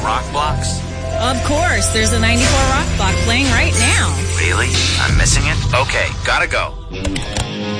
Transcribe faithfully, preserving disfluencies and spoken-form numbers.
rock blocks? Of course, there's a ninety-four rock block playing right now. Really? I'm missing it? Okay, gotta go.